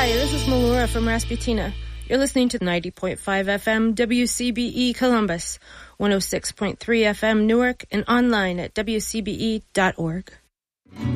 Hi, this is Melora from Rasputina. You're listening to 90.5 FM WCBE Columbus, 106.3 FM Newark, and online at wcbe.org.